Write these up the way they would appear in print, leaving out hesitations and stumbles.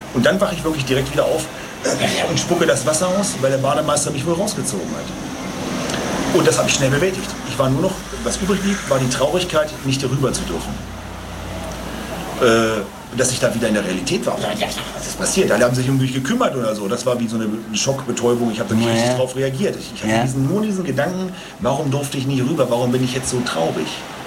Und dann wache ich wirklich direkt wieder auf und spucke das Wasser aus, weil der Bademeister mich wohl rausgezogen hat. Und das habe ich schnell bewältigt. Ich war nur noch, was übrig blieb, war die Traurigkeit, nicht darüber zu dürfen. Dass ich da wieder in der Realität war. Was ist passiert? Alle haben sich um mich gekümmert oder so. Das war wie so eine Schockbetäubung. Ich habe da nicht richtig drauf reagiert. Ich hatte nur diesen Gedanken, warum durfte ich nicht rüber? Warum bin ich jetzt so traurig?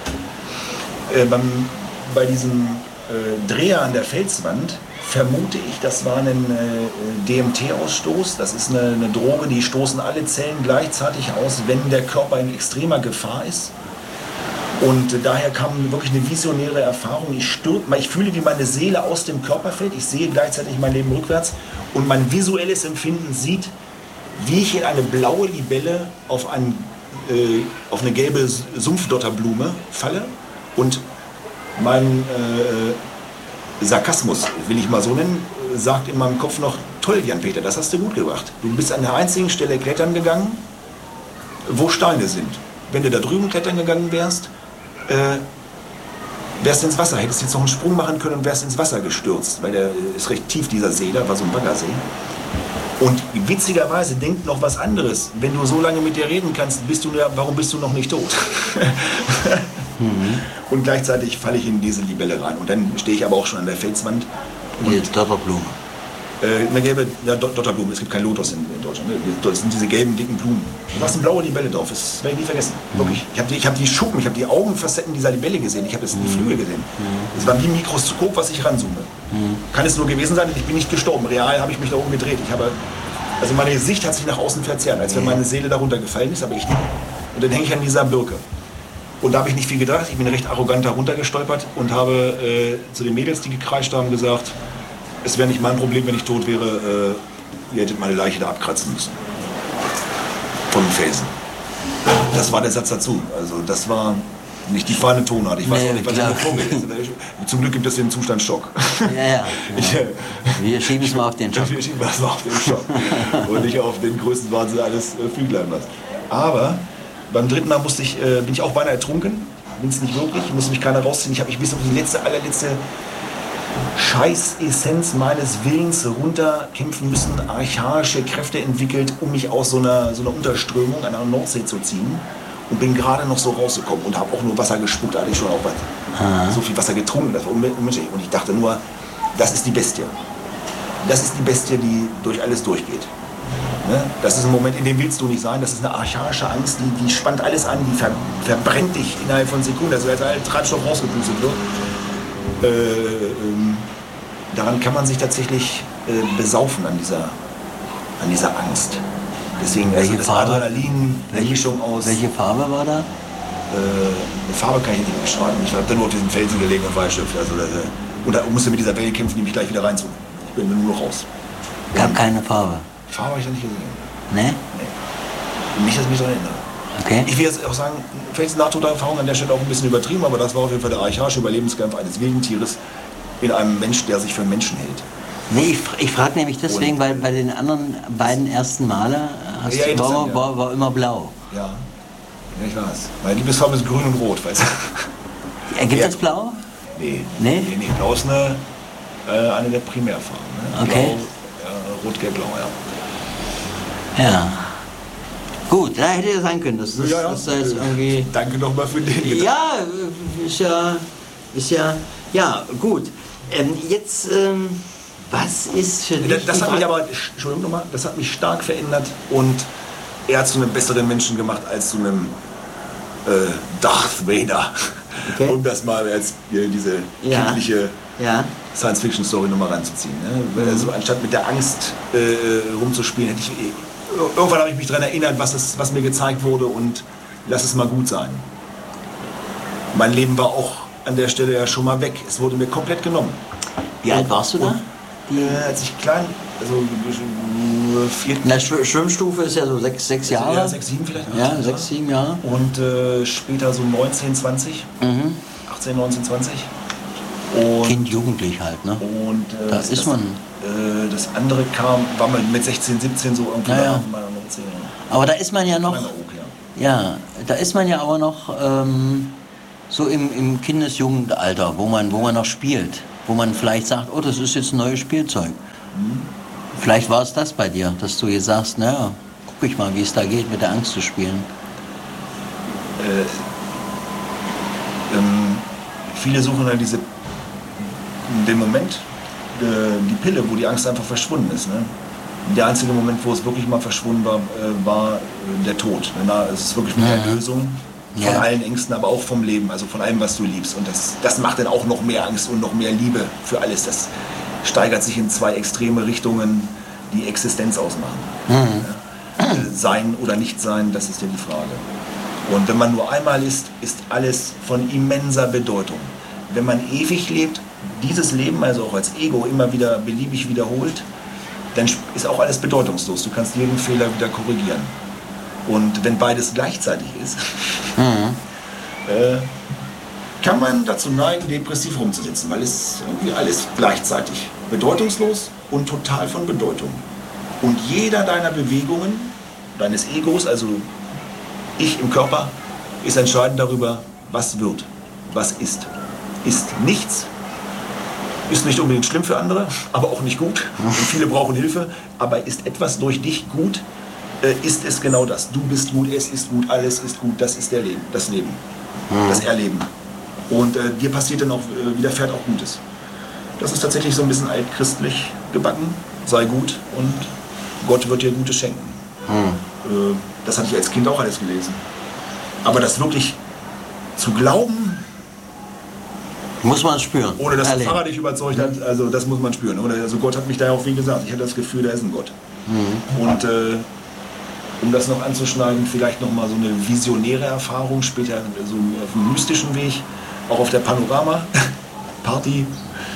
Bei diesem Dreher an der Felswand vermute ich, das war ein DMT-Ausstoß. Das ist eine Droge, die stoßen alle Zellen gleichzeitig aus, wenn der Körper in extremer Gefahr ist. Und daher kam wirklich eine visionäre Erfahrung. Ich fühle, wie meine Seele aus dem Körper fällt. Ich sehe gleichzeitig mein Leben rückwärts. Und mein visuelles Empfinden sieht, wie ich in eine blaue Libelle auf eine gelbe Sumpfdotterblume falle. Und mein Sarkasmus, will ich mal so nennen, sagt in meinem Kopf noch, toll, Jan-Peter, das hast du gut gemacht. Du bist an der einzigen Stelle klettern gegangen, wo Steine sind. Wenn du da drüben klettern gegangen wärst, wärst du ins Wasser, hättest jetzt noch einen Sprung machen können und wärst ins Wasser gestürzt, weil der ist recht tief, dieser See, da war so ein Baggersee. Und witzigerweise denkt noch was anderes. Wenn du so lange mit dir reden kannst, warum bist du noch nicht tot? Und gleichzeitig falle ich in diese Libelle rein. Und dann stehe ich aber auch schon an der Felswand. Die Dotterblume. Eine gelbe Dotterblume, es gibt kein Lotus in Deutschland. Das sind diese gelben, dicken Blumen. Da ist eine blaue Libelle drauf, das werde ich nie vergessen. Wirklich. Ich habe die Schuppen, ich habe die Augenfacetten dieser Libelle gesehen, ich habe die Flügel gesehen. Das war wie ein Mikroskop, was ich ranzoome. Kann es nur gewesen sein, ich bin nicht gestorben. Real habe ich mich da oben gedreht. Also meine Sicht hat sich nach außen verzerrt, als wenn meine Seele darunter gefallen ist, aber ich nicht. Und dann hänge ich an dieser Birke. Und da habe ich nicht viel gedacht, ich bin recht arrogant darunter gestolpert und habe zu den Mädels, die gekreischt haben, gesagt, es wäre nicht mein Problem, wenn ich tot wäre, ihr hättet meine Leiche da abkratzen müssen. Von dem Felsen. Das war der Satz dazu. Also das war nicht die feine Tonart. Ich weiß auch nicht, was ich da vorgelesen habe. Zum Glück gibt es den Zustand Schock. Ja. Wir schieben es mal auf den Schock. Wir schieben es mal auf den Schock. Und nicht auf den größten Wahnsinn alles Flüglein was. Aber beim dritten Mal bin ich auch beinahe ertrunken. Bin es nicht wirklich, musste mich keiner rausziehen. Ich habe mich bis auf die allerletzte Scheißessenz meines Willens runterkämpfen müssen, archaische Kräfte entwickelt, um mich aus so einer Unterströmung an der Nordsee zu ziehen. Und bin gerade noch so rausgekommen und habe auch nur Wasser gespuckt, da hatte ich schon auch so viel Wasser getrunken. Das war unmenschlich. Und ich dachte nur, das ist die Bestie. Das ist die Bestie, die durch alles durchgeht. Ne? Das ist ein Moment, in dem willst du nicht sein. Das ist eine archaische Angst, die spannt alles an, die verbrennt dich innerhalb von Sekunden. Also als halt Treibstoff rausgepustet wird. Daran kann man sich tatsächlich besaufen an dieser Angst. Deswegen welche das Farbe? Adrenalin, eine Mischung aus. Welche Farbe war da? Eine Farbe kann ich nicht beschreiben. Ich habe dann nur auf diesen Felsen gelegen und war erschöpft. Und da musste mit dieser Welle kämpfen, die mich gleich wieder reinzog. Ich bin nur noch raus. Gab keine Farbe? Farbe habe ich noch nicht gesehen. Nee? Nee. Nicht, dass ich mich daran erinnere. Okay. Ich will jetzt auch sagen, Felsen-Nahtoderfahrung an der Stelle auch ein bisschen übertrieben, aber das war auf jeden Fall der archaische Überlebenskampf eines wilden Tieres in einem Mensch, der sich für einen Menschen hält. Nee, ich frage nämlich deswegen, weil bei den anderen beiden ersten Male war immer blau. Ja, ich weiß. Meine Lieblingsfarbe ist grün und rot, weißt du? Gibt es blau? Nee. Nee? Nee, blau ist eine der Primärfarben. Ne? Okay. Blau, rot, gelb, blau, ja. Ja. Gut, da hätte ja sein können, dass das jetzt irgendwie... Danke nochmal für den Gedanken. Ja, ja, gut. Jetzt, was ist für dich... Das hat mich aber, Entschuldigung nochmal, das hat mich stark verändert und eher zu einem besseren Menschen gemacht als zu einem Darth Vader. Okay. Um das mal als diese kindliche Science-Fiction-Story nochmal ranzuziehen. Ne? Also anstatt mit der Angst rumzuspielen, irgendwann habe ich mich daran erinnert, was mir gezeigt wurde und lass es mal gut sein. Mein Leben war auch an der Stelle ja schon mal weg. Es wurde mir komplett genommen. Wie alt warst du da? Als ich klein, also Na, Schwimmstufe ist ja so 6 Jahre. Ja, 6, 7 vielleicht. Ja, 6, 7 Jahre. Und später so 19, 20. 18, 19, 20. Und Kind, Jugendlich halt, ne? Und da ist man. Das andere war man mit 16, 17 so irgendwie. Ja. Aber da ist man ja noch. Ja, da ist man ja aber noch so im Kindesjugendalter, wo man noch spielt. Wo man vielleicht sagt, oh, das ist jetzt ein neues Spielzeug. Vielleicht war es das bei dir, dass du jetzt sagst, naja, guck ich mal, wie es da geht, mit der Angst zu spielen. Viele suchen dann den Moment, die Pille, wo die Angst einfach verschwunden ist. Ne? Der einzige Moment, wo es wirklich mal verschwunden war, war der Tod. Es ist wirklich eine Erlösung von allen Ängsten, aber auch vom Leben, also von allem, was du liebst. Und das macht dann auch noch mehr Angst und noch mehr Liebe für alles. Das steigert sich in zwei extreme Richtungen, die Existenz ausmachen. Sein oder nicht sein, das ist ja die Frage. Und wenn man nur einmal ist alles von immenser Bedeutung. Wenn man ewig lebt, dieses Leben, also auch als Ego, immer wieder beliebig wiederholt, dann ist auch alles bedeutungslos. Du kannst jeden Fehler wieder korrigieren. Und wenn beides gleichzeitig ist, kann man dazu neigen, depressiv rumzusitzen, weil es irgendwie alles gleichzeitig bedeutungslos und total von Bedeutung. Und jeder deiner Bewegungen, deines Egos, also ich im Körper, ist entscheidend darüber, was wird, was ist. Ist nichts, ist nicht unbedingt schlimm für andere, aber auch nicht gut. Und viele brauchen Hilfe, aber ist etwas durch dich gut, ist es genau das. Du bist gut, es ist gut, alles ist gut, das ist das Leben, das Erleben. Und dir passiert dann auch, widerfährt auch Gutes. Das ist tatsächlich so ein bisschen altchristlich gebacken, sei gut und Gott wird dir Gutes schenken. Das hatte ich als Kind auch alles gelesen. Aber das wirklich zu glauben, muss man spüren. Ohne dass der Pfarrer dich überzeugt hat, also das muss man spüren. Also Gott hat mich da auch wie gesagt, ich hatte das Gefühl, da ist ein Gott. Und um das noch anzuschneiden, vielleicht noch mal so eine visionäre Erfahrung, später so auf dem mystischen Weg, auch auf der Panorama-Party.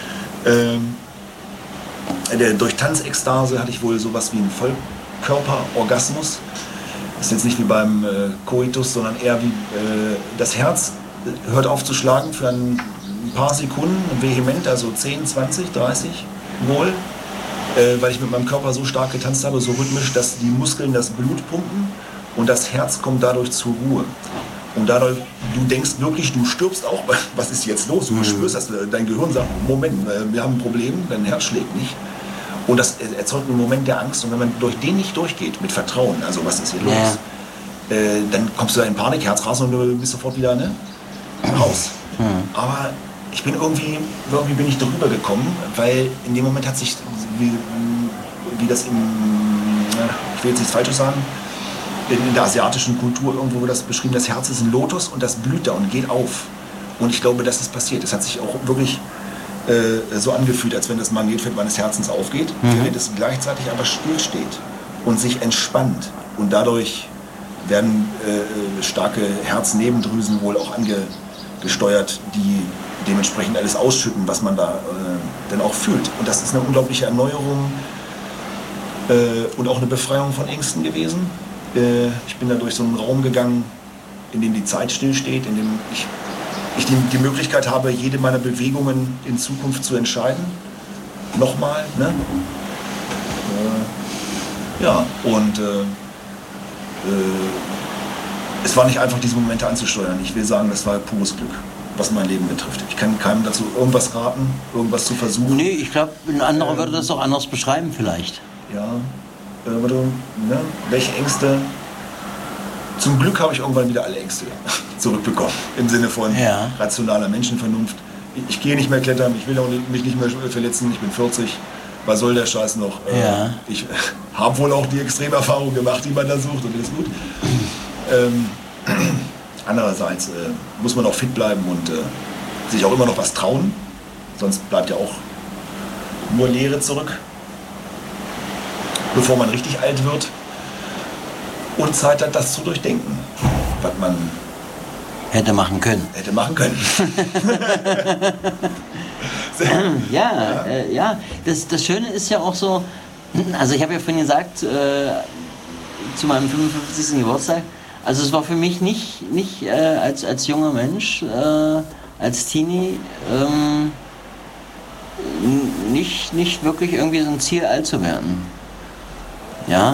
Durch Tanzekstase hatte ich wohl sowas wie einen Vollkörperorgasmus. Das ist jetzt nicht wie beim Koitus, sondern eher wie das Herz hört auf zu schlagen für ein paar Sekunden, vehement, also 10, 20, 30 wohl, weil ich mit meinem Körper so stark getanzt habe, so rhythmisch, dass die Muskeln das Blut pumpen und das Herz kommt dadurch zur Ruhe. Und dadurch, du denkst wirklich, du stirbst auch, was ist jetzt los? Du spürst, dass dein Gehirn sagt, Moment, wir haben ein Problem, dein Herz schlägt nicht. Und das erzeugt einen Moment der Angst. Und wenn man durch den nicht durchgeht, mit Vertrauen, also was ist hier los, dann kommst du in Panik, Herzrasen und du bist sofort wieder raus. Aber ich bin irgendwie bin ich drüber gekommen, weil in dem Moment hat sich, wie das ich will jetzt nichts Falsches sagen, in der asiatischen Kultur irgendwo wird das beschrieben, das Herz ist ein Lotus und das blüht da und geht auf. Und ich glaube, das ist passiert. Es hat sich auch wirklich so angefühlt, als wenn das Magnetfeld meines Herzens aufgeht, während es gleichzeitig aber stillsteht und sich entspannt. Und dadurch werden starke Herznebendrüsen wohl auch angesteuert, die dementsprechend alles ausschütten, was man da dann auch fühlt. Und das ist eine unglaubliche Erneuerung und auch eine Befreiung von Ängsten gewesen. Ich bin da durch so einen Raum gegangen, in dem die Zeit stillsteht, in dem ich die Möglichkeit habe, jede meiner Bewegungen in Zukunft zu entscheiden. Nochmal, ne? Ja, und es war nicht einfach, diese Momente anzusteuern. Ich will sagen, das war pures Glück, was mein Leben betrifft. Ich kann keinem dazu irgendwas raten, irgendwas zu versuchen. Nee, ich glaube, ein anderer würde das auch anders beschreiben vielleicht. Ja, welche Ängste? Zum Glück habe ich irgendwann wieder alle Ängste zurückbekommen. Im Sinne von rationaler Menschenvernunft. Ich gehe nicht mehr klettern, ich will auch mich nicht mehr verletzen, ich bin 40. Was soll der Scheiß noch? Ich habe wohl auch die Extremerfahrung gemacht, die man da sucht und ist gut. Andererseits muss man auch fit bleiben und sich auch immer noch was trauen. Sonst bleibt ja auch nur Leere zurück, bevor man richtig alt wird. Und Zeit hat, das zu durchdenken, was man hätte machen können. Ja. Das Schöne ist ja auch so, also ich habe ja vorhin gesagt, zu meinem 55. Geburtstag, also es war für mich nicht als junger Mensch, als Teenie, nicht wirklich irgendwie so ein Ziel, alt zu werden. Ja,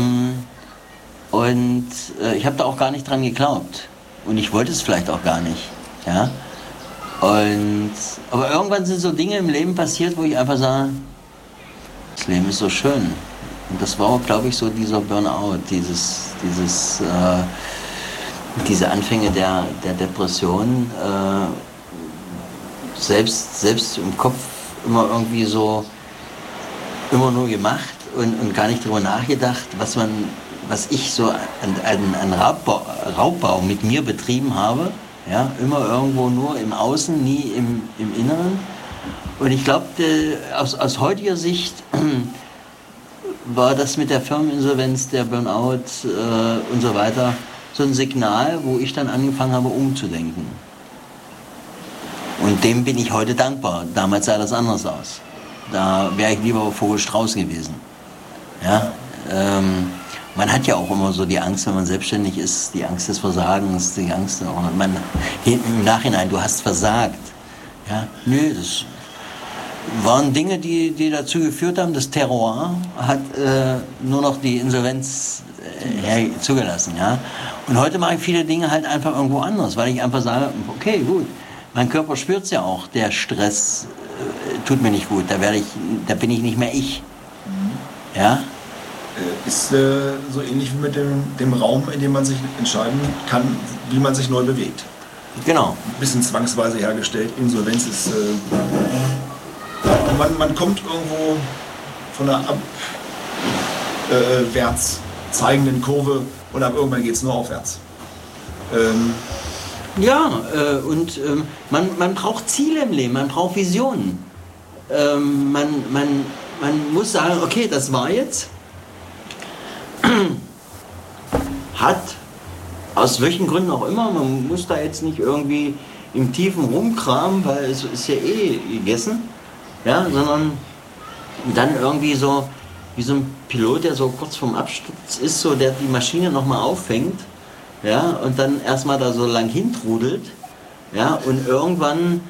und ich habe da auch gar nicht dran geglaubt. Und ich wollte es vielleicht auch gar nicht. Ja? Aber irgendwann sind so Dinge im Leben passiert, wo ich einfach sage, das Leben ist so schön. Und das war auch, glaube ich, so dieser Burnout, diese Anfänge der Depression, selbst im Kopf immer irgendwie so, immer nur gemacht und gar nicht darüber nachgedacht, was ich so an Raubbau mit mir betrieben habe. Ja, immer irgendwo nur im Außen, nie im Inneren. Und ich glaube, aus heutiger Sicht war das mit der Firmeninsolvenz, der Burnout und so weiter so ein Signal, wo ich dann angefangen habe, umzudenken. Und dem bin ich heute dankbar. Damals sah das anders aus. Da wäre ich lieber Vogel-Strauß gewesen. Ja? Man hat ja auch immer so die Angst, wenn man selbstständig ist, die Angst des Versagens, die Angst, im Nachhinein, du hast versagt. Ja? Nö, das waren Dinge, die dazu geführt haben, das Terroir hat nur noch die Insolvenz zugelassen. Ja? Und heute mache ich viele Dinge halt einfach irgendwo anders, weil ich einfach sage, okay, gut, mein Körper spürt es ja auch, der Stress tut mir nicht gut, da bin ich nicht mehr ich. Ja? Ist so ähnlich wie mit dem Raum, in dem man sich entscheiden kann, wie man sich neu bewegt. Genau. Ein bisschen zwangsweise hergestellt. Insolvenz ist... man kommt irgendwo von einer abwärts zeigenden Kurve und ab irgendwann geht es nur aufwärts. Man braucht Ziele im Leben, man braucht Visionen. Man muss sagen, okay, das war jetzt... hat, aus welchen Gründen auch immer, man muss da jetzt nicht irgendwie im Tiefen rumkramen, weil es ist ja eh gegessen, ja, sondern dann irgendwie so, wie so ein Pilot, der so kurz vorm Absturz ist, so der die Maschine nochmal auffängt, ja, und dann erstmal da so lang hintrudelt, ja, und irgendwann,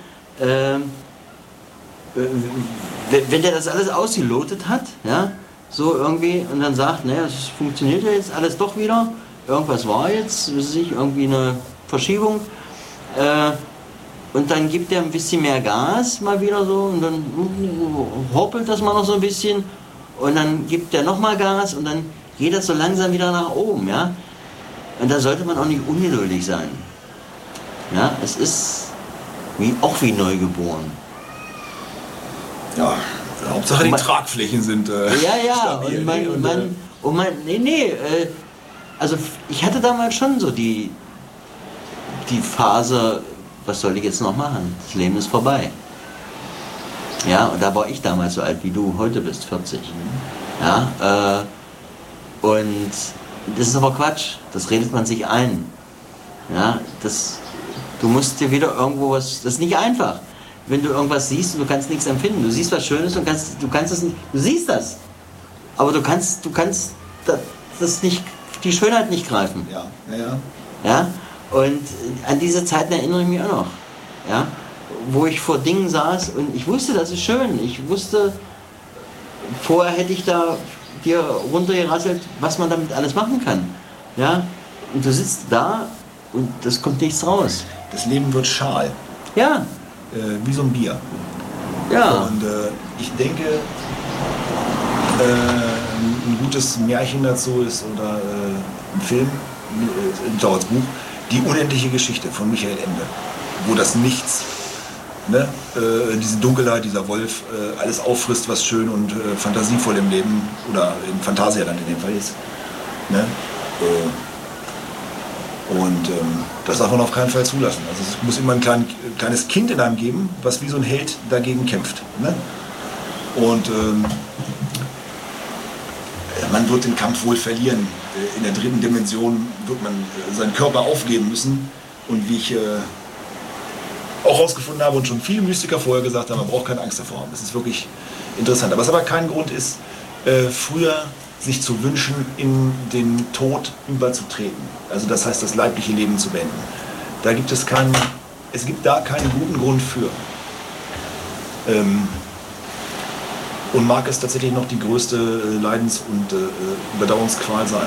wenn der das alles ausgelotet hat, ja, so irgendwie, und dann sagt, naja, es funktioniert ja jetzt alles doch wieder, irgendwas war jetzt, irgendwie eine Verschiebung, und dann gibt er ein bisschen mehr Gas mal wieder so, und dann hoppelt das mal noch so ein bisschen, und dann gibt er nochmal Gas, und dann geht das so langsam wieder nach oben, ja, und da sollte man auch nicht ungeduldig sein, ja, es ist auch wie neugeboren. Ja. Hauptsache die Tragflächen sind stabil. Also ich hatte damals schon so die Phase, was soll ich jetzt noch machen? Das Leben ist vorbei. Ja, und da war ich damals so alt wie du heute bist, 40. Ja, und das ist aber Quatsch, das redet man sich ein. Ja, du musst dir wieder irgendwo was, das ist nicht einfach. Wenn du irgendwas siehst und du kannst nichts empfinden. Du siehst was Schönes und du kannst es nicht, du siehst das, aber du kannst das nicht, die Schönheit nicht greifen. Ja? Und an diese Zeiten erinnere ich mich auch noch. Ja? Wo ich vor Dingen saß und ich wusste, das ist schön. Ich wusste, vorher hätte ich da dir runtergerasselt, was man damit alles machen kann. Ja? Und du sitzt da und das kommt nichts raus. Das Leben wird schal. Ja. Wie so ein Bier. Ja. Und ich denke, ein gutes Märchen dazu ist, oder ein Film, als Buch, Die unendliche Geschichte von Michael Ende, wo das Nichts, ne, diese Dunkelheit, dieser Wolf, alles auffrisst, was schön und fantasievoll im Leben, oder in Fantasia dann in dem Fall ist. Ne? Das darf man auf keinen Fall zulassen. Also es muss immer ein kleines Kind in einem geben, was wie so ein Held dagegen kämpft. Ne? Und man wird den Kampf wohl verlieren. In der dritten Dimension wird man seinen Körper aufgeben müssen. Und wie ich auch herausgefunden habe und schon viele Mystiker vorher gesagt haben, man braucht keine Angst davor haben. Das ist wirklich interessant. Aber was aber kein Grund ist, früher sich zu wünschen, in den Tod überzutreten. Also das heißt, das leibliche Leben zu beenden. Es gibt da keinen guten Grund für. Und mag es tatsächlich noch die größte Leidens- und Überdauerungsqual sein.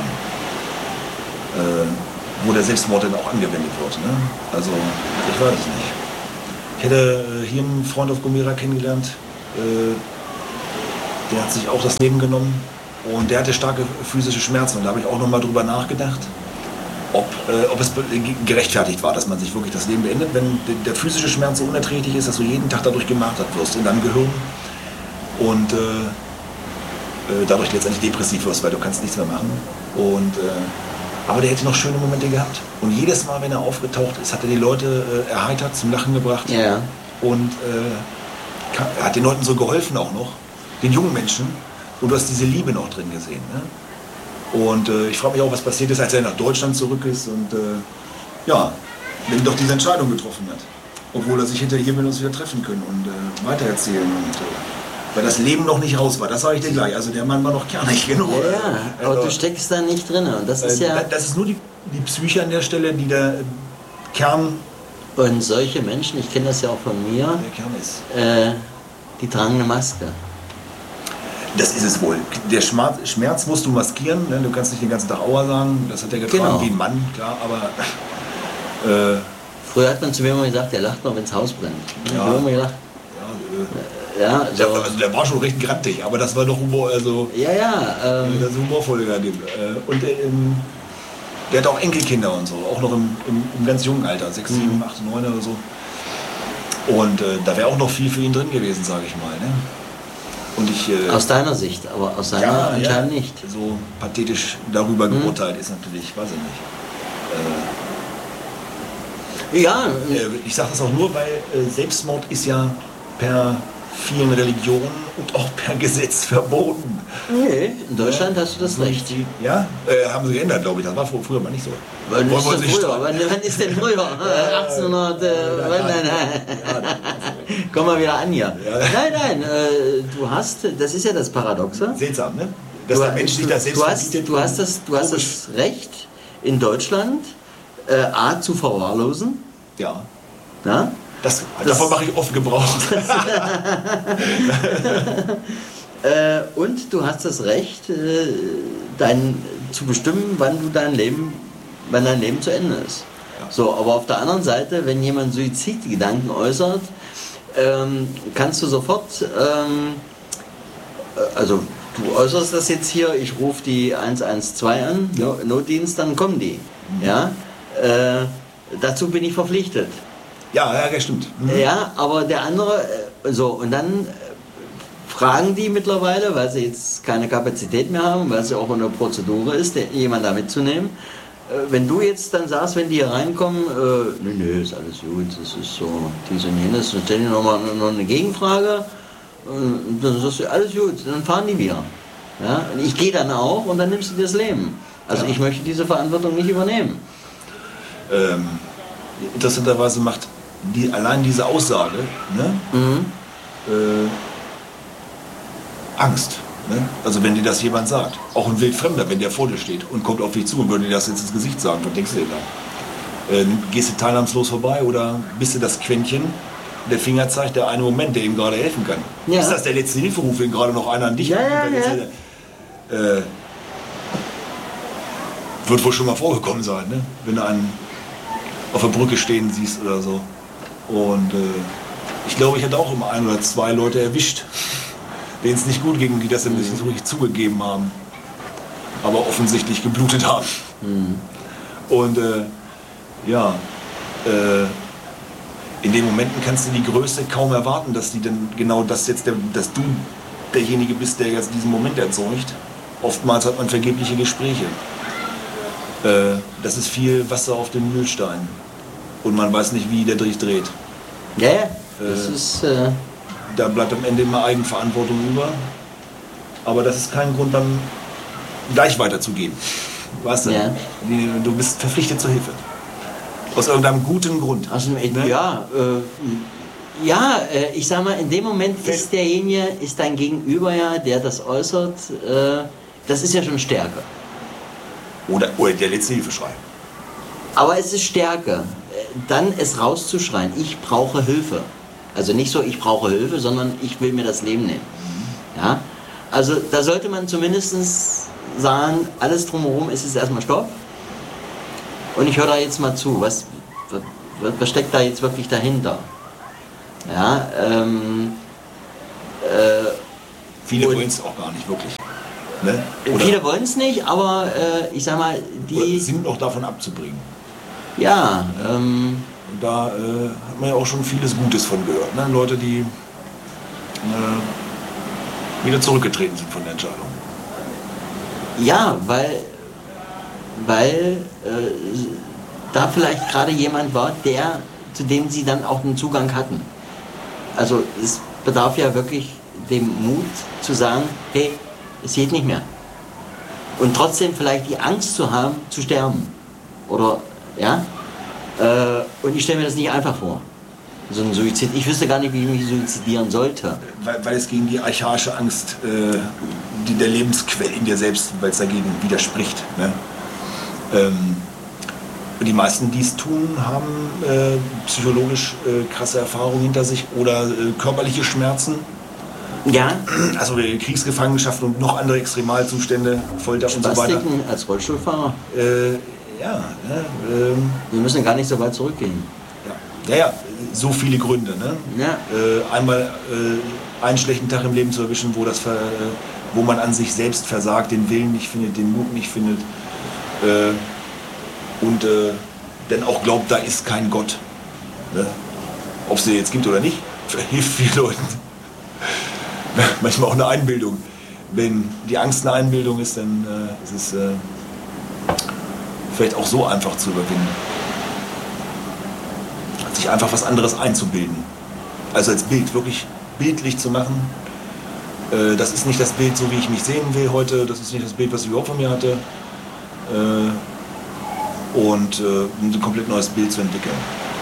Wo der Selbstmord dann auch angewendet wird. Ne? Also, ich weiß es nicht. Ich hätte hier einen Freund auf Gomera kennengelernt, der hat sich auch das Leben genommen und der hatte starke physische Schmerzen. Und da habe ich auch nochmal drüber nachgedacht, ob es gerechtfertigt war, dass man sich wirklich das Leben beendet, wenn der physische Schmerz so unerträglich ist, dass du jeden Tag dadurch gemartert wirst in deinem Gehirn und dadurch letztendlich depressiv wirst, weil du kannst nichts mehr machen. Aber der hätte noch schöne Momente gehabt. Und jedes Mal, wenn er aufgetaucht ist, hat er die Leute erheitert, zum Lachen gebracht. Ja. Und er hat den Leuten so geholfen auch noch, den jungen Menschen. Und du hast diese Liebe noch drin gesehen. Ne? Und ich frage mich auch, was passiert ist, als er nach Deutschland zurück ist und wenn er doch diese Entscheidung getroffen hat. Obwohl er sich hinterher hier mit uns wieder treffen können und weitererzählen. Weil das Leben noch nicht raus war, das sage ich dir gleich. Also der Mann war noch kernig genug. Ja, aber du steckst da nicht drin. Und das ist ja. Das ist nur die Psyche an der Stelle, die der Kern. Und solche Menschen, ich kenne das ja auch von mir, Der Kern ist. Die tragen eine Maske. Das ist es wohl. Der Schmerz musst du maskieren. Ne? Du kannst nicht den ganzen Tag Aua sagen. Das hat er getragen wie ein Mann, klar. Aber. Früher hat man zu mir immer gesagt, der lacht noch, wenn das Haus brennt. Ja. Ich habe immer gedacht. Ja, so. Der war schon recht grantig, aber das war doch Humor, also das humorvolle daneben. Und der hat auch Enkelkinder und so, auch noch im ganz jungen Alter, 6, 7, 8, 9 oder so. Und da wäre auch noch viel für ihn drin gewesen, sage ich mal. Ne? Und aus deiner Sicht, aber aus seiner anscheinend nicht. So pathetisch darüber geurteilt ist natürlich, weiß ich nicht. Ich sage das auch nur, weil Selbstmord ist ja per vielen Religionen und auch per Gesetz verboten. Nee, in Deutschland hast du das Recht. Ja? Haben sie geändert, glaube ich. Das war früher mal nicht so. Wann ist denn früher? 1800... Komm mal wieder an hier. Ja. Nein, du hast... Das ist ja das Paradoxe. Seltsam, ne? Dass der Mensch sich das selbst verbietet. Du hast das Recht, in Deutschland A, zu verwahrlosen. Ja. Na? Davon mache ich oft Gebrauch. Und du hast das Recht, zu bestimmen, wann dein Leben zu Ende ist. Ja. So, aber auf der anderen Seite, wenn jemand Suizidgedanken äußert, kannst du sofort, also du äußerst das jetzt hier, ich rufe die 112 an, Notdienst, dann kommen die. Ja? Dazu bin ich verpflichtet. Ja, stimmt. Mhm. Ja, aber der andere, und dann fragen die mittlerweile, weil sie jetzt keine Kapazität mehr haben, weil sie auch in der Prozedur ist, jemanden da mitzunehmen. Wenn du jetzt dann sagst, wenn die hier reinkommen, nee, ist alles gut, das ist so, dies und jenes, dann stellen die noch eine Gegenfrage, und dann sagst du, alles gut, dann fahren die wieder. Ja? Und ich gehe dann auch und dann nimmst du dir das Leben. Also ich möchte diese Verantwortung nicht übernehmen. Interessanterweise macht allein diese Aussage, ne, Angst. Ne? Also wenn dir das jemand sagt, auch ein Wildfremder, wenn der vor dir steht und kommt auf dich zu und würde dir das jetzt ins Gesicht sagen, was denkst du dir da? Gehst du teilnahmslos vorbei oder bist du das Quäntchen, der Finger zeigt, der eine Moment, der ihm gerade helfen kann? Ja. Ist das der letzte Hilferuf, wenn gerade noch einer an dich wird wohl schon mal vorgekommen sein, ne? Wenn du einen auf der Brücke stehen siehst oder so. Und ich glaube, ich hatte auch immer 1 oder 2 Leute erwischt, denen es nicht gut ging, die das ein bisschen so richtig zugegeben haben, aber offensichtlich geblutet haben. Mhm. Und in den Momenten kannst du die Größe kaum erwarten, dass die dann genau dass du derjenige bist, der jetzt diesen Moment erzeugt. Oftmals hat man vergebliche Gespräche. Das ist viel Wasser auf dem Mühlstein. Und man weiß nicht, wie der Dreh dreht. Ja, das ist... Da bleibt am Ende immer Eigenverantwortung über. Aber das ist kein Grund, dann gleich weiterzugehen. Weißt du? Ja. Du bist verpflichtet zur Hilfe. Aus irgendeinem guten Grund. Ich sag mal, in dem Moment ist dein Gegenüber der das äußert, das ist ja schon Stärke. Oder der letzte Hilfeschrei. Aber es ist Stärke, dann es rauszuschreien, ich brauche Hilfe. Also nicht so, ich brauche Hilfe, sondern ich will mir das Leben nehmen. Ja? Also da sollte man zumindest sagen, alles drumherum ist jetzt erstmal Stopp. Und ich höre da jetzt mal zu, was steckt da jetzt wirklich dahinter? Ja, Viele wollen es auch gar nicht wirklich. Ne? Viele wollen es nicht, aber ich sag mal, die sind noch davon abzubringen. Ja. Da hat man ja auch schon vieles Gutes von gehört. Ne? Leute, die wieder zurückgetreten sind von der Entscheidung. Ja, weil da vielleicht gerade jemand war, zu dem sie dann auch einen Zugang hatten. Also es bedarf ja wirklich dem Mut zu sagen, hey, es geht nicht mehr. Und trotzdem vielleicht die Angst zu haben, zu sterben. Oder, ja? Und ich stelle mir das nicht einfach vor. So ein Suizid. Ich wüsste gar nicht, wie ich mich suizidieren sollte. Weil es gegen die archaische Angst, die der Lebensquelle in dir selbst, weil es dagegen widerspricht. Ne? Die meisten, die es tun, haben psychologisch krasse Erfahrungen hinter sich oder körperliche Schmerzen. Ja. Also Kriegsgefangenschaft und noch andere Extremalzustände, Folter und so weiter. Spastiken als Rollstuhlfahrer? Wir müssen gar nicht so weit zurückgehen. Ja, so viele Gründe. Ne? Ja. Einmal einen schlechten Tag im Leben zu erwischen, wo man an sich selbst versagt, den Willen nicht findet, den Mut nicht findet und dann auch glaubt, da ist kein Gott. Ne? Ob es den jetzt gibt oder nicht, hilft vielen Leuten. Manchmal auch eine Einbildung. Wenn die Angst eine Einbildung ist, dann ist es vielleicht auch so einfach zu überwinden. Sich einfach was anderes einzubilden. Also als Bild, wirklich bildlich zu machen. Das ist nicht das Bild, so wie ich mich sehen will heute. Das ist nicht das Bild, was ich überhaupt von mir hatte. Und ein komplett neues Bild zu entwickeln.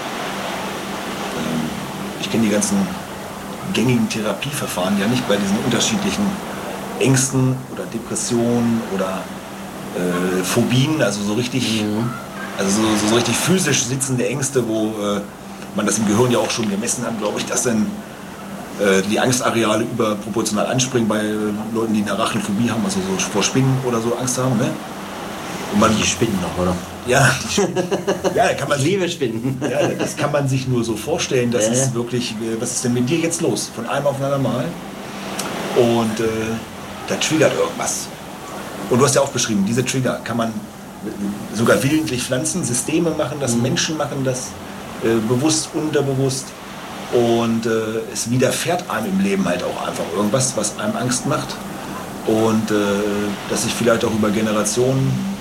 Ich kenne die ganzen gängigen Therapieverfahren ja nicht bei diesen unterschiedlichen Ängsten oder Depressionen oder Phobien, also so richtig, so richtig physisch sitzende Ängste, wo man das im Gehirn ja auch schon gemessen hat, glaube ich, dass dann die Angstareale überproportional anspringen bei Leuten, die eine Arachnophobie haben, also so vor Spinnen oder so Angst haben. Ne? Und die Spinnen noch, oder? Ja, die Spinnen. Ja, da kann man ich liebe Spinnen. Ja, das kann man sich nur so vorstellen. Das ist wirklich, was ist denn mit dir jetzt los? Von einem auf den anderen Mal. Und da triggert irgendwas. Und du hast ja auch beschrieben, diese Trigger kann man sogar willentlich pflanzen, Systeme machen das, Menschen machen das, bewusst, unterbewusst. Und es widerfährt einem im Leben halt auch einfach irgendwas, was einem Angst macht. Und das sich vielleicht auch über Generationen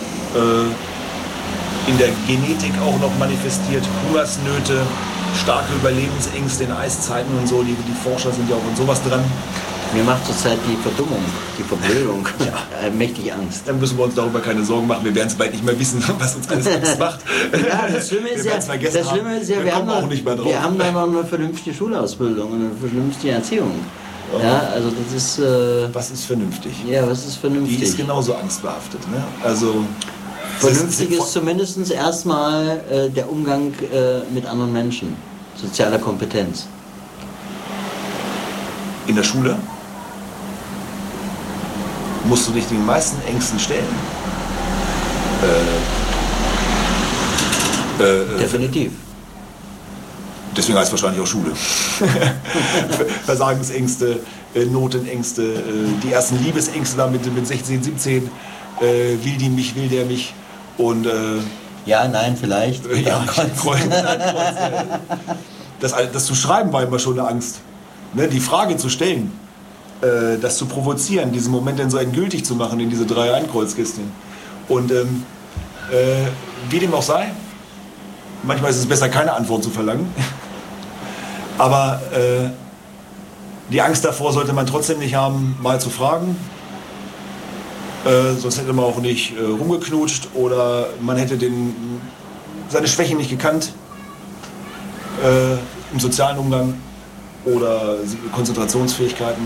in der Genetik auch noch manifestiert. Hungersnöte, starke Überlebensängste in Eiszeiten und so. Die Forscher sind ja auch in sowas dran. Mir macht zurzeit die Verdummung, die Verblödung mächtig Angst. Dann müssen wir uns darüber keine Sorgen machen. Wir werden es bald nicht mehr wissen, was uns alles Angst macht. Ja, das Schlimme ist ja, wir haben da noch eine vernünftige Schulausbildung und eine vernünftige Erziehung. Ja, also das ist... was ist vernünftig? Ja, was ist vernünftig? Die ist genauso angstbehaftet. Ne? Also, vernünftig ist zumindest erstmal der Umgang mit anderen Menschen. Soziale Kompetenz. In der Schule musst du dich den meisten Ängsten stellen. Definitiv. Deswegen heißt es wahrscheinlich auch Schule. Versagensängste, Notenängste, die ersten Liebesängste da mit 16, 17. Will die mich, will der mich? Und ja, nein, vielleicht. Ja, das zu schreiben war immer schon eine Angst. Ne, die Frage zu stellen, das zu provozieren, diesen Moment dann so endgültig zu machen in diese 3 Einkreuzkisten. Und wie dem auch sei, manchmal ist es besser, keine Antwort zu verlangen. Aber die Angst davor sollte man trotzdem nicht haben, mal zu fragen. Sonst hätte man auch nicht rumgeknutscht oder man hätte seine Schwächen nicht gekannt im sozialen Umgang oder Konzentrationsfähigkeiten.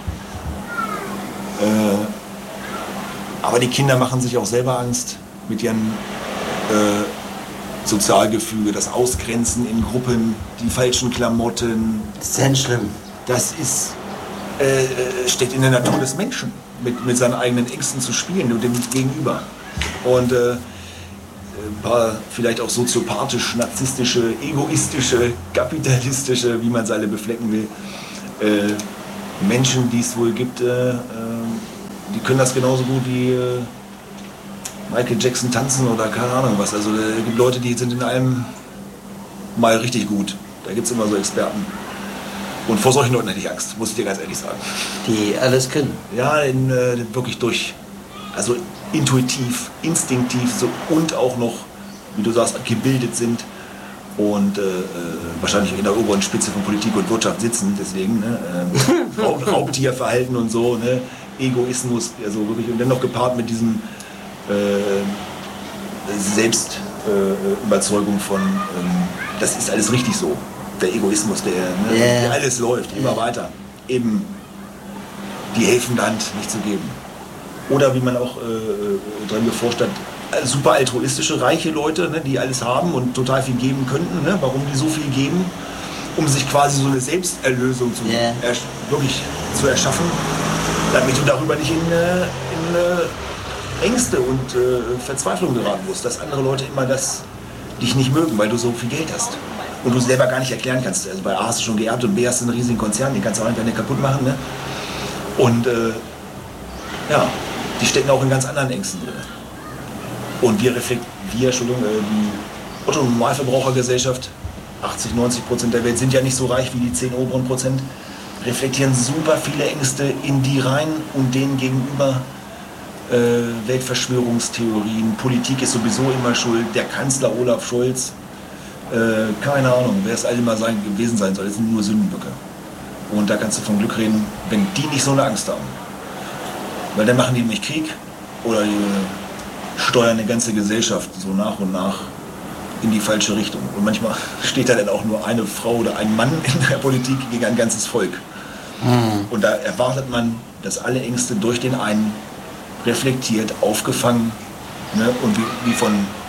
Aber die Kinder machen sich auch selber Angst mit ihren Sozialgefüge, das Ausgrenzen in Gruppen, die falschen Klamotten. Das ist sehr schlimm. Das ist, steckt in der Natur des Menschen, mit seinen eigenen Ängsten zu spielen und dem Gegenüber. Und ein paar vielleicht auch soziopathisch, narzisstische, egoistische, kapitalistische, wie man es alle beflecken will, Menschen, die es wohl gibt, die können das genauso gut wie Michael Jackson tanzen oder keine Ahnung was. Also es gibt Leute, die sind in allem mal richtig gut. Da gibt es immer so Experten. Und vor solchen Leuten hätte ich Angst, muss ich dir ganz ehrlich sagen. Die alles können. Ja, wirklich also intuitiv, instinktiv so, und auch noch, wie du sagst, gebildet sind und wahrscheinlich in der oberen Spitze von Politik und Wirtschaft sitzen, deswegen Raubtierverhalten und so, ne? Egoismus, also wirklich, und dann noch gepaart mit diesem Selbstüberzeugung von, das ist alles richtig so. Der Egoismus, der alles läuft, immer weiter. Eben die helfende Hand nicht zu geben. Oder wie man auch dran geforscht hat, super altruistische, reiche Leute, ne, die alles haben und total viel geben könnten. Ne? Warum die so viel geben? Um sich quasi so eine Selbsterlösung wirklich zu erschaffen, damit du darüber nicht in Ängste und Verzweiflung geraten musst, dass andere Leute immer dich nicht mögen, weil du so viel Geld hast. Und du selber gar nicht erklären kannst. Also bei A hast du schon geerbt und B hast du einen riesigen Konzern, den kannst du auch einfach nicht kaputt machen. Ne? Und die stecken auch in ganz anderen Ängsten drin. Und die Otto-Normalverbrauchergesellschaft, 80-90% der Welt sind ja nicht so reich wie die 10 oberen Prozent, reflektieren super viele Ängste in die rein und denen gegenüber Weltverschwörungstheorien, Politik ist sowieso immer schuld, der Kanzler Olaf Scholz, keine Ahnung, wer es all immer gewesen sein soll, das sind nur Sündenböcke. Und da kannst du von Glück reden, wenn die nicht so eine Angst haben. Weil dann machen die nämlich Krieg oder die steuern eine ganze Gesellschaft so nach und nach in die falsche Richtung. Und manchmal steht da dann auch nur eine Frau oder ein Mann in der Politik gegen ein ganzes Volk. Und da erwartet man, dass alle Ängste durch den einen reflektiert, aufgefangen, ne, und wie von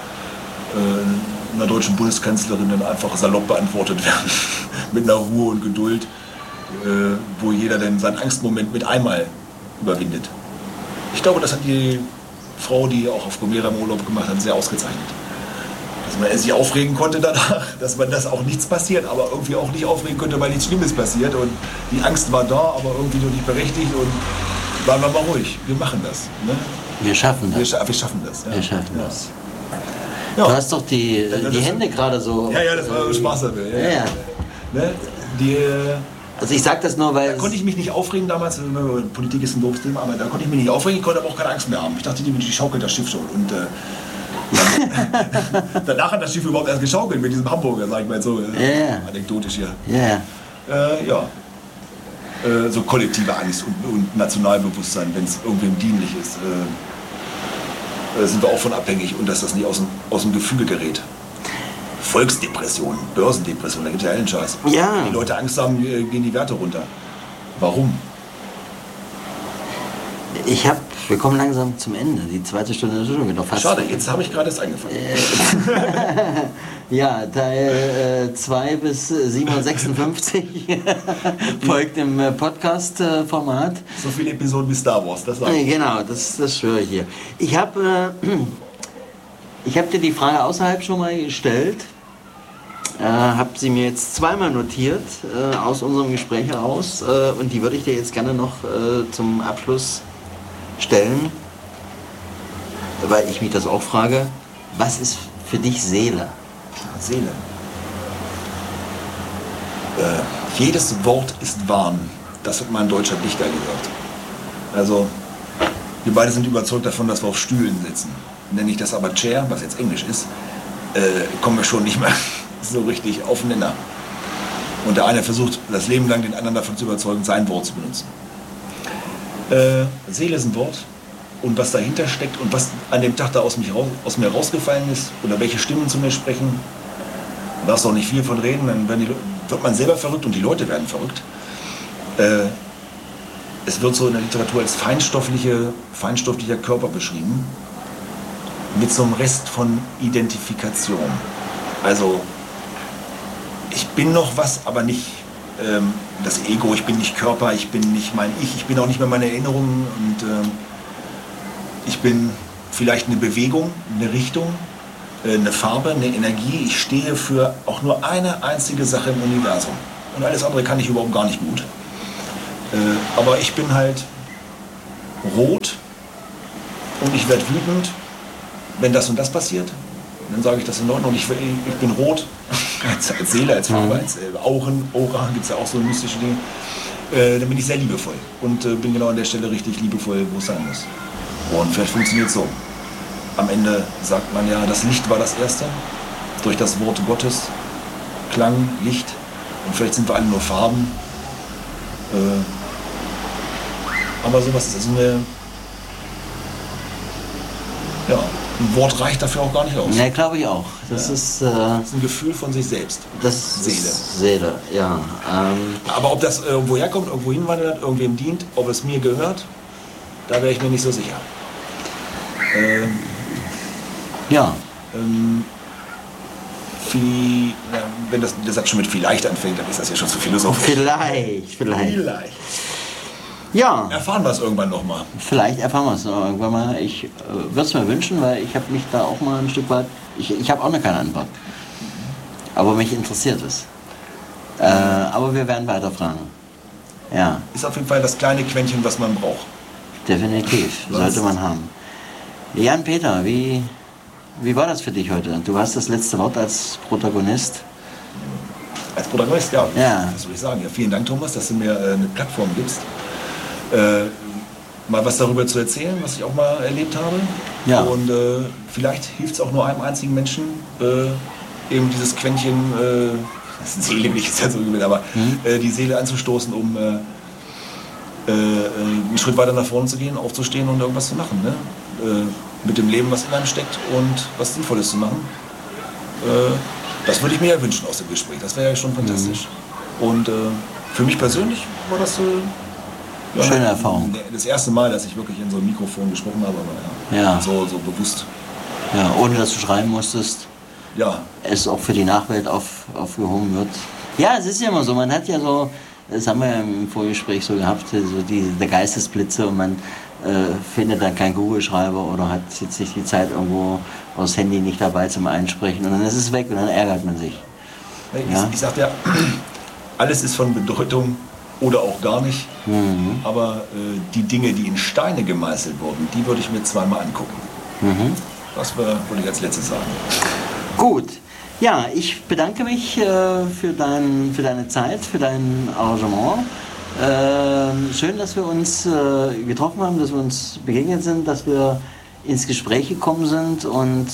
einer deutschen Bundeskanzlerin dann einfach salopp beantwortet werden. Mit einer Ruhe und Geduld, wo jeder dann seinen Angstmoment mit einmal überwindet. Ich glaube, das hat die Frau, die auch auf Gomera im Urlaub gemacht hat, sehr ausgezeichnet. Dass man sich aufregen konnte danach, dass man das auch nichts passiert, aber irgendwie auch nicht aufregen konnte, weil nichts Schlimmes passiert. Und die Angst war da, aber irgendwie noch nicht berechtigt. Und waren wir mal ruhig, wir machen das. Ne? Wir schaffen das. Wir schaffen das. Ja. Wir schaffen das. Ja. Du hast doch die Hände gerade so... Ja, das war Spaß dabei. Ja. Ne? Also ich sag das nur, weil... Da konnte ich mich nicht aufregen damals, Politik ist ein doofes Thema, aber da konnte ich mich nicht aufregen, ich konnte aber auch keine Angst mehr haben. Ich dachte, die schaukelt das Schiff schon. Und danach hat das Schiff überhaupt erst geschaukelt mit diesem Hamburger, sag ich mal so, anekdotisch hier. So kollektive Angst und Nationalbewusstsein, wenn es irgendwem dienlich ist, sind wir auch von abhängig und dass das nicht aus dem Gefüge gerät. Volksdepression, Börsendepression, da gibt es ja allen Scheiß. Ja. Wenn die Leute Angst haben, gehen die Werte runter. Warum? Wir kommen langsam zum Ende. Die zweite Stunde ist schon wieder fast. Schade, jetzt habe ich gerade erst angefangen. Ja, Teil 2 bis 756 folgt im Podcast-Format. So viele Episoden wie Star Wars, das sage ich. Genau, das schwöre ich hier. Ich habe dir die Frage außerhalb schon mal gestellt. Habe sie mir jetzt zweimal notiert aus unserem Gespräch heraus und die würde ich dir jetzt gerne noch zum Abschluss stellen, weil ich mich das auch frage. Was ist für dich Seele? Seele. Jedes Wort ist warm. Das hat mal ein deutscher Dichter gesagt. Also, wir beide sind überzeugt davon, dass wir auf Stühlen sitzen. Nenne ich das aber Chair, was jetzt Englisch ist, kommen wir schon nicht mehr so richtig auf den Nenner. Und der eine versucht, das Leben lang den anderen davon zu überzeugen, sein Wort zu benutzen. Seele ist ein Wort. Und was dahinter steckt und was an dem Tag da aus mir rausgefallen ist oder welche Stimmen zu mir sprechen, da darfst du auch nicht viel von reden, dann wird man selber verrückt und die Leute werden verrückt. Es wird so in der Literatur als feinstofflicher Körper beschrieben, mit so einem Rest von Identifikation. Also, ich bin noch was, aber nicht das Ego, ich bin nicht Körper, ich bin nicht mein Ich bin auch nicht mehr meine Erinnerungen und ich bin vielleicht eine Bewegung, eine Richtung, eine Farbe, eine Energie. Ich stehe für auch nur eine einzige Sache im Universum. Und alles andere kann ich überhaupt gar nicht gut. Aber ich bin halt rot und ich werde wütend, wenn das und das passiert. Dann sage ich das in Ordnung. Ich bin rot als Seele, als Farbe, als Aura, gibt es ja auch so mystische Dinge. Dann bin ich sehr liebevoll und bin genau an der Stelle richtig liebevoll, wo es sein muss. Und vielleicht funktioniert es so. Am Ende sagt man ja, das Licht war das Erste, durch das Wort Gottes, Klang, Licht. Und vielleicht sind wir alle nur Farben. Aber sowas ist also ein Wort reicht dafür auch gar nicht aus. Ne, glaube ich auch. Das ist ein Gefühl von sich selbst. Das Seele. Seele, ja. Aber ob das irgendwo herkommt, irgendwo hinwandert, irgendwem dient, ob es mir gehört, da wäre ich mir nicht so sicher. Wenn der Satz schon mit vielleicht anfängt, dann ist das ja schon zu philosophisch. Vielleicht. Ja. Erfahren wir es irgendwann noch mal. Vielleicht erfahren wir es noch irgendwann mal. Ich würde es mir wünschen, weil ich habe mich da auch mal ein Stück weit... Ich habe auch noch keine Antwort. Aber mich interessiert es. Aber wir werden weiter fragen. Ja. Ist auf jeden Fall das kleine Quäntchen, was man braucht. Definitiv. Sollte man haben. Jan-Peter, wie war das für dich heute? Du hast das letzte Wort als Protagonist. Als Protagonist, ja. Ja. Was soll ich sagen? Ja, vielen Dank, Thomas, dass du mir eine Plattform gibst. Mal was darüber zu erzählen, was ich auch mal erlebt habe. Ja. Und vielleicht hilft es auch nur einem einzigen Menschen, eben dieses Quäntchen, das ist Seele, will ich jetzt ja so übel, aber die Seele anzustoßen, um einen Schritt weiter nach vorne zu gehen, aufzustehen und irgendwas zu machen. Ne? Mit dem Leben, was in einem steckt und was Sinnvolles zu machen. Das würde ich mir ja wünschen aus dem Gespräch. Das wäre ja schon fantastisch. Und für mich persönlich war das schöne Erfahrung. Das erste Mal, dass ich wirklich in so ein Mikrofon gesprochen habe, aber so bewusst. Ja, ohne dass du schreiben musstest. Ja. Es auch für die Nachwelt aufgehoben wird. Ja, es ist ja immer so, man hat ja so, das haben wir ja im Vorgespräch so gehabt, so der Geistesblitze und man findet dann keinen Kugelschreiber oder hat jetzt nicht die Zeit irgendwo das Handy nicht dabei zum Einsprechen und dann ist es weg und dann ärgert man sich. Ich sagte ja, alles ist von Bedeutung oder auch gar nicht, aber die Dinge, die in Steine gemeißelt wurden, die würde ich mir zweimal angucken. Das würde ich als letztes sagen. Gut. Ja, ich bedanke mich für deine Zeit, für dein Engagement. Schön, dass wir uns getroffen haben, dass wir uns begegnet sind, dass wir ins Gespräch gekommen sind und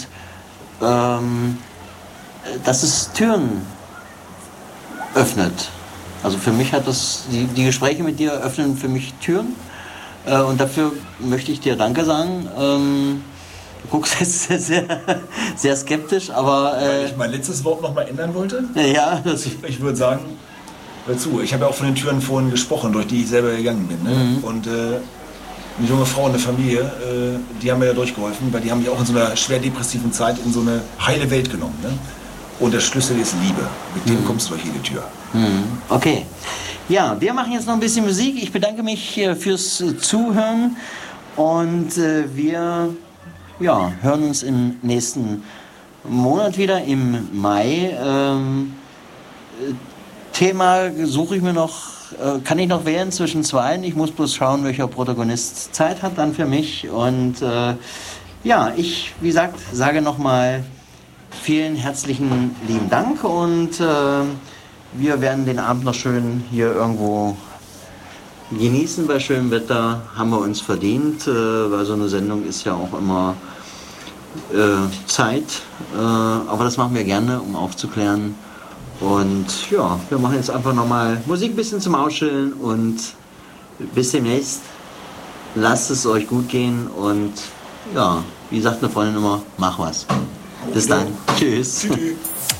dass es Türen öffnet. Also für mich hat die Gespräche mit dir öffnen für mich Türen und dafür möchte ich dir Danke sagen. Du guckst jetzt sehr skeptisch, aber... Weil ich mein letztes Wort noch mal ändern wollte? Ja. Ich würde sagen, hör zu, ich habe ja auch von den Türen vorhin gesprochen, durch die ich selber gegangen bin. Ne? Und eine junge Frau und eine Familie, die haben mir ja durchgeholfen, weil die haben mich auch in so einer schwer depressiven Zeit in so eine heile Welt genommen. Ne? Und der Schlüssel ist Liebe. Mit dem kommst du durch jede Tür. Okay. Ja, wir machen jetzt noch ein bisschen Musik. Ich bedanke mich fürs Zuhören und wir... Ja, hören uns im nächsten Monat wieder, im Mai. Thema suche ich mir noch, kann ich noch wählen zwischen zweien. Ich muss bloß schauen, welcher Protagonist Zeit hat dann für mich. Und ich, wie gesagt, sage nochmal vielen herzlichen lieben Dank und wir werden den Abend noch schön hier irgendwo genießen bei schönem Wetter, haben wir uns verdient, weil so eine Sendung ist ja auch immer Zeit, aber das machen wir gerne, um aufzuklären. Und ja, wir machen jetzt einfach nochmal Musik ein bisschen zum Ausschillen und bis demnächst. Lasst es euch gut gehen und ja, wie sagt eine Freundin immer, mach was. Bis dann. Tschüss. Tschüss.